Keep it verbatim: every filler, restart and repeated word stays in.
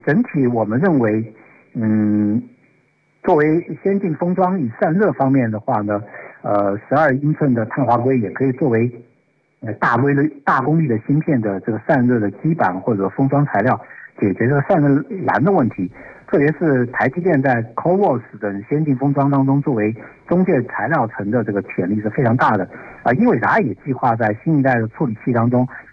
整体我们认为，嗯，作为先进封装与散热方面的话呢，呃，十二英寸的碳化硅也可以作为呃大微的大功率的芯片的这个散热的基板或者封装材料，解决这个散热蓝的问题。特别是台积电在 C O V O S 等先进封装当中，作为中介材料层的这个潜力是非常大的啊。英伟达也计划在新一代的处理器当中